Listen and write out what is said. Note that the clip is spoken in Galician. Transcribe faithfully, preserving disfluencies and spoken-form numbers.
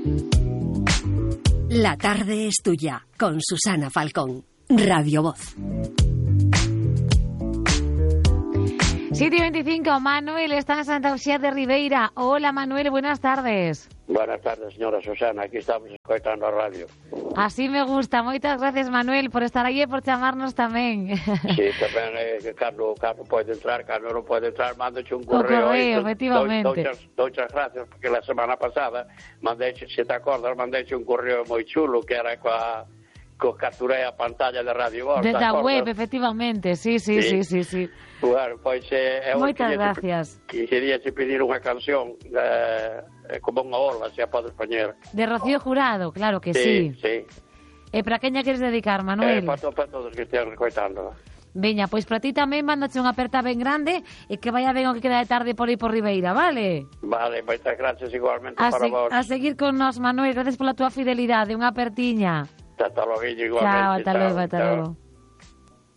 La tarde es tuya, con Susana Falcón, Radio Voz. siete y veinticinco, Manuel está en Santa Uxía de Ribeira. Hola, Manuel, buenas tardes. Buenas tardes, señora Susana, aquí estamos escoitando a radio. Así me gusta, moitas gracias, Manuel, por estar aí e por chamarnos tamén. Sí, tamén é que cando, cando pode entrar, cando non pode entrar, mándoche un O correo. correo, aí, efectivamente. Doitas gracias, porque la semana pasada, mandeiche, se te acordas, mandeiche un correo moi chulo, que era coa... que capturei a pantalla de Radio Voz. De da web, efectivamente, sí, sí, sí, sí, sí. Bueno, pois é... Moitas gracias. Quería te pedir unha canción eh, como unha ola, se a podes poñer. De Rocío Jurado, claro que sí. Sí, sí. E para quen a queres dedicar, Manuel? Eh, para, para todos que estean recoitando. Veña, pois para ti tamén mándache unha aperta ben grande e que vaya ben o que queda de tarde por aí por Ribeira, vale? Vale, moitas gracias igualmente a para se, vos. A seguir con nos, Manuel, gracias pola túa fidelidade, unha apertiña. Hasta luego, igualmente. Chao, hasta chao, luego, hasta chao. luego.